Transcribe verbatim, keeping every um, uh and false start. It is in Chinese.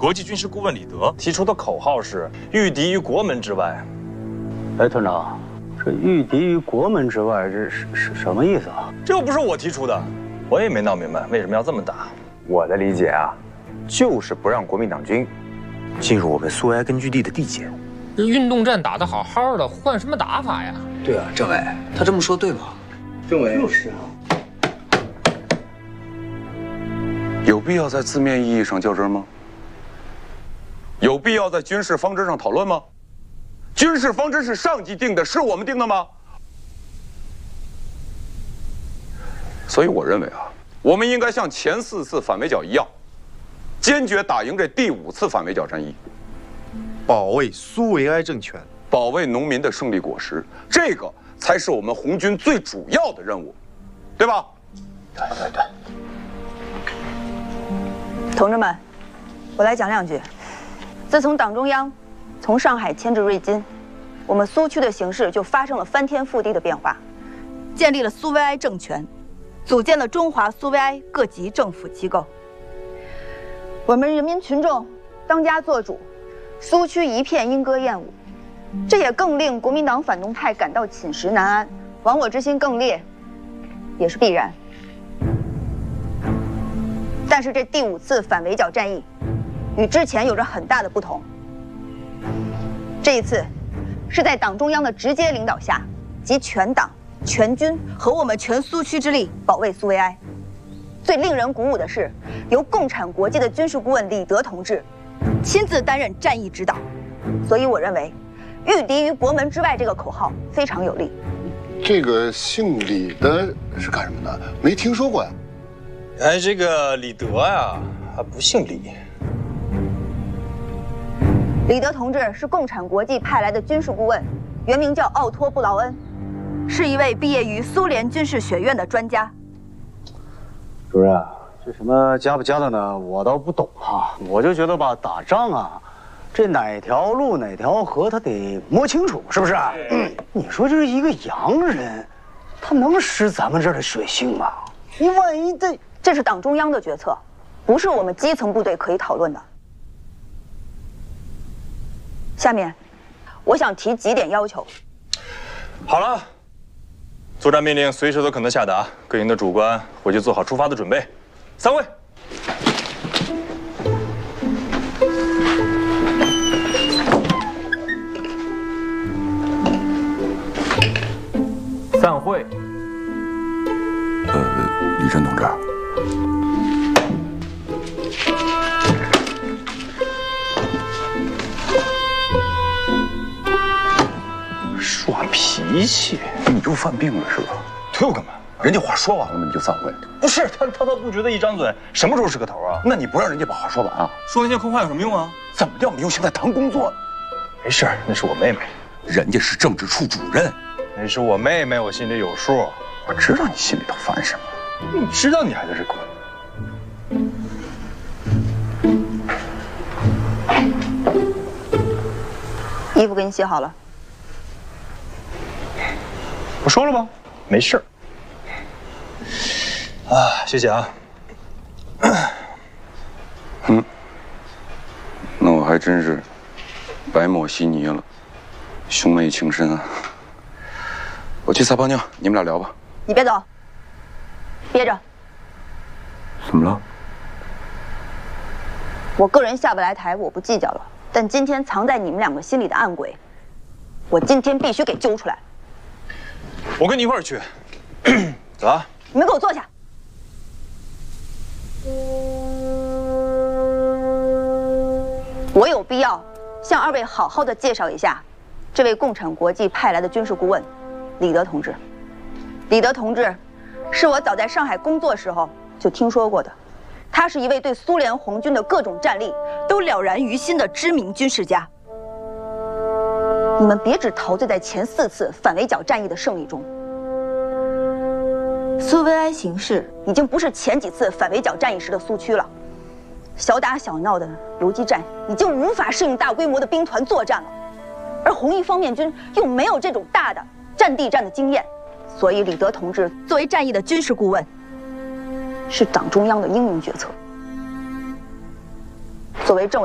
国际军事顾问李德提出的口号是“御敌于国门之外”。 哎，团长，这“御敌于国门之外”这是是什么意思啊？ 这又不是我提出的，我也没闹明白为什么要这么打。 我的理解啊，就是不让国民党军进入我们苏维埃根据地的地界。 这运动战打得好好的，换什么打法呀？ 对啊，政委，他这么说对吗？ 政委就是啊。 有必要在字面意义上较真吗？有必要在军事方针上讨论吗？军事方针是上级定的，是我们定的吗？所以我认为啊，我们应该像前四次反围剿一样，坚决打赢这第五次反围剿战役， 保卫苏维埃政权， 保卫农民的胜利果实，这个才是我们红军最主要的任务，对吧？ 对对对。 同志们，我来讲两句。自从党中央从上海迁至瑞金，我们苏区的形势就发生了翻天覆地的变化，建立了苏维埃政权，组建了中华苏维埃各级政府机构。我们人民群众当家作主，苏区一片莺歌燕舞，这也更令国民党反动派感到寝食难安，亡我之心更烈，也是必然。但是这第五次反围剿战役与之前有着很大的不同。这一次是在党中央的直接领导下，集全党、全军和我们全苏区之力保卫苏维埃。最令人鼓舞的是，由共产国际的军事顾问李德同志亲自担任战役指导。所以我认为“御敌于国门之外”这个口号非常有力。 这个姓李的是干什么的？没听说过呀。 哎，这个李德呀，还不姓李。 李德同志是共产国际派来的军事顾问，原名叫奥托·布劳恩，是一位毕业于苏联军事学院的专家。 主任，这什么加不加的呢？我倒不懂哈、啊。我就觉得吧，打仗啊，这哪条路哪条河，他得摸清楚，是不是？嗯、你说这是一个洋人，他能识咱们这儿的水性吗？你万一这…… 这是党中央的决策，不是我们基层部队可以讨论的。下面，我想提几点要求。 好了，作战命令随时都可能下达，各营的主官回去做好出发的准备。散会。散会。 呃，李真同志。 耍脾气， 你又犯病了是吧？ 推我干嘛？ 人家话说完了吗？你就散会？ 不是他，他倒不觉得一张嘴什么时候是个头啊？ 那你不让人家把话说完啊？ 说那些空话有什么用啊？ 怎么叫没用？现在谈工作呢。 没事，那是我妹妹， 人家是政治处主任。 那是我妹妹，我心里有数。 我知道你心里头烦什么。 你知道你还在这管？ 衣服给你洗好了。 我说了吧，没事。啊，谢谢啊。 嗯，那我还真是白抹稀泥了，兄妹情深啊。我去撒泡尿，你们俩聊吧。 你别走，憋着。 怎么了？ 我个人下不来台，我不计较了。但今天藏在你们两个心里的暗鬼，我今天必须给揪出来。 我跟你一块儿去。走啊！ 你们给我坐下。我有必要向二位好好的介绍一下这位共产国际派来的军事顾问李德同志。李德同志是我早在上海工作时候就听说过的，他是一位对苏联红军的各种战力都了然于心的知名军事家。你们别只陶醉在前四次反围剿战役的胜利中，苏维埃形势已经不是前几次反围剿战役时的苏区了。小打小闹的游击战已经无法适应大规模的兵团作战了，而红一方面军又没有这种大的战地战的经验，所以李德同志作为战役的军事顾问，是党中央的英明决策。作为政